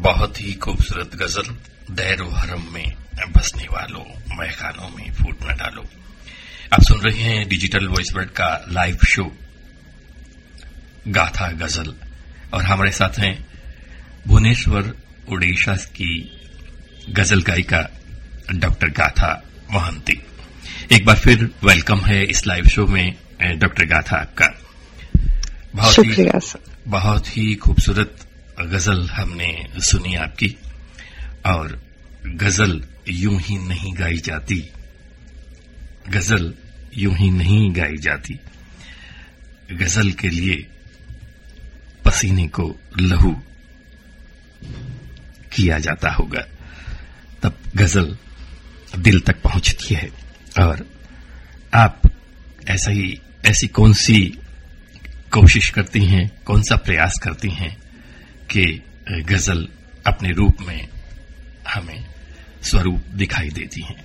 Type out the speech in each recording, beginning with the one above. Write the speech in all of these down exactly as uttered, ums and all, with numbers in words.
बहुत ही खूबसूरत गजल। दैरो हरम में बसने वालों, महखानों में फूट न डालो। आप सुन रहे हैं डिजिटल वॉइस वर्ल्ड का लाइव शो गाथा गजल, और हमारे साथ हैं भुवनेश्वर ओडिशा की गजल गायिका डॉक्टर गाथा मोहंती। एक बार फिर वेलकम है इस लाइव शो में डॉक्टर गाथा आपका। बहुत ही बहुत ही खूबसूरत गजल हमने सुनी आपकी, और गजल यूं ही नहीं गाई जाती, गजल यूं ही नहीं गाई जाती। गजल के लिए पसीने को लहू किया जाता होगा, तब गजल दिल तक पहुंचती है। और आप ऐसा ही ऐसी कौन सी कोशिश करती हैं, कौन सा प्रयास करती हैं कि गजल अपने रूप में हमें स्वरूप दिखाई देती हैं?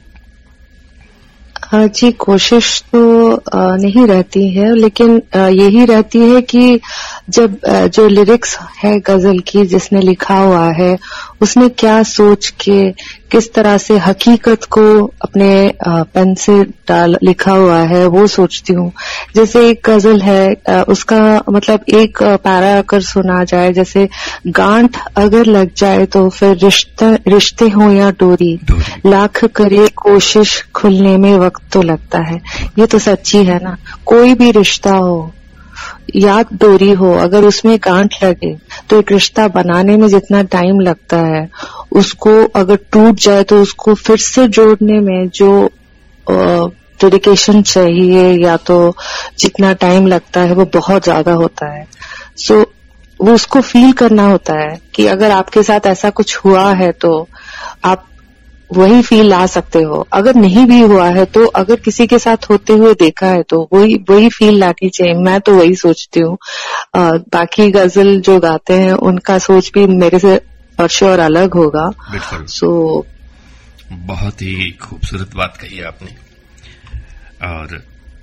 जी, कोशिश तो नहीं रहती है, लेकिन यही रहती है कि जब जो लिरिक्स है गजल की जिसने लिखा हुआ है, उसने क्या सोच के किस तरह से हकीकत को अपने पेन से डाल लिखा हुआ है वो सोचती हूँ। जैसे एक गजल है, उसका मतलब एक पैरा अगर सुना जाए, जैसे गांठ अगर लग जाए तो फिर रिश्ता रिश्ते हो या डोरी, लाख करे कोशिश खुलने में वक्त तो लगता है। ये तो सच्ची है ना। कोई भी रिश्ता हो या डोरी हो, अगर उसमें गांठ लगे तो एक रिश्ता बनाने में जितना टाइम लगता है, उसको अगर टूट जाए तो उसको फिर से जोड़ने में जो डेडिकेशन चाहिए या तो जितना टाइम लगता है वो बहुत ज्यादा होता है। सो so, वो उसको फील करना होता है कि अगर आपके साथ ऐसा कुछ हुआ है तो आप वही फील ला सकते हो। अगर नहीं भी हुआ है तो अगर किसी के साथ होते हुए देखा है तो वही वही फील लानी चाहिए। मैं तो वही सोचती हूँ। बाकी गजल जो गाते हैं उनका सोच भी मेरे से वर्षों और अलग होगा। सो so, बहुत ही खूबसूरत बात कही आपने। और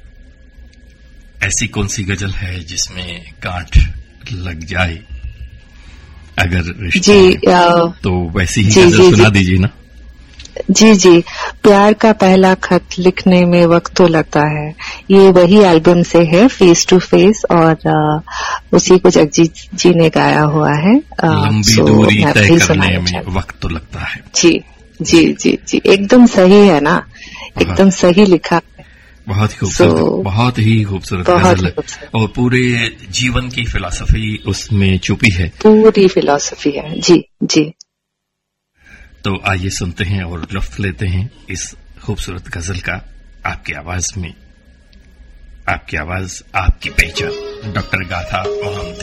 ऐसी कौन सी गजल है जिसमें गांठ लग जाए अगर रिश्ते जी, तो वैसी ही जी, गजल जी, सुना जी, दीजिए ना। जी जी प्यार का पहला खत लिखने में वक्त तो लगता है। ये वही एल्बम से है, फेस टू फेस, और आ, उसी को जगजीत जी ने गाया हुआ है। लंबी दूरी तय करने में वक्त तो लगता है। जी जी जी जी एकदम सही है ना, एकदम सही लिखा है। बहुत ही खूबसूरत, so, बहुत ही खूबसूरत गजल है, और पूरे जीवन की फिलॉसफी उसमें छुपी है। पूरी फिलॉसफी है। जी जी तो आइए सुनते हैं और लुत्फ लेते हैं इस खूबसूरत गजल का, आपकी आवाज में। आपकी आवाज, आपकी पहचान, डॉक्टर गाथा मोहंती।